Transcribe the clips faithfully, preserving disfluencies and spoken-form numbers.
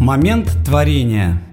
Момент творения.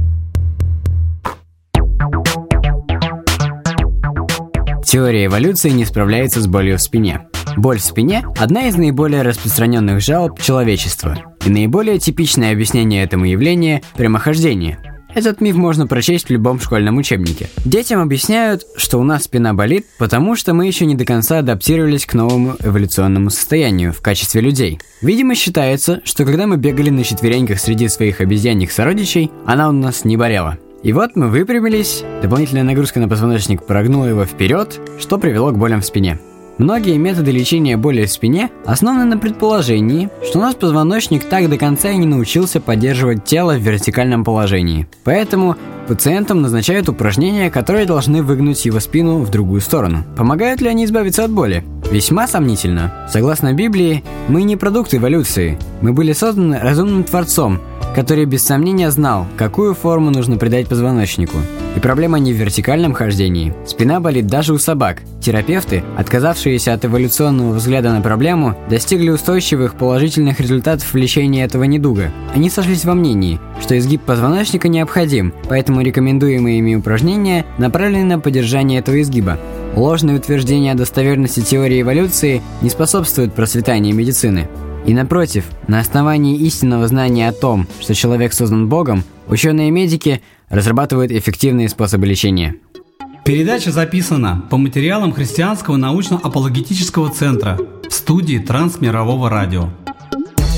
Теория эволюции не справляется с болью в спине. Боль в спине – одна из наиболее распространенных жалоб человечества. И наиболее типичное объяснение этому явлению – прямохождение. Этот миф можно прочесть в любом школьном учебнике. Детям объясняют, что у нас спина болит, потому что мы еще не до конца адаптировались к новому эволюционному состоянию в качестве людей. Видимо, считается, что когда мы бегали на четвереньках среди своих обезьяньих сородичей, она у нас не болела. И вот мы выпрямились, дополнительная нагрузка на позвоночник прогнула его вперед, что привело к болям в спине. Многие методы лечения боли в спине основаны на предположении, что наш позвоночник так до конца и не научился поддерживать тело в вертикальном положении. Поэтому пациентам назначают упражнения, которые должны выгнуть его спину в другую сторону. Помогают ли они избавиться от боли? Весьма сомнительно. Согласно Библии, мы не продукт эволюции. Мы были созданы разумным Творцом, который без сомнения знал, какую форму нужно придать позвоночнику. И проблема не в вертикальном хождении. Спина болит даже у собак. Терапевты, отказавшиеся от эволюционного взгляда на проблему, достигли устойчивых положительных результатов в лечении этого недуга. Они сошлись во мнении, что изгиб позвоночника необходим, поэтому рекомендуемые ими упражнения направлены на поддержание этого изгиба. Ложные утверждения о достоверности теории эволюции не способствуют процветанию медицины. И напротив, на основании истинного знания о том, что человек создан Богом, ученые-медики разрабатывают эффективные способы лечения. Передача записана по материалам Христианского научно-апологетического центра в студии Трансмирового радио.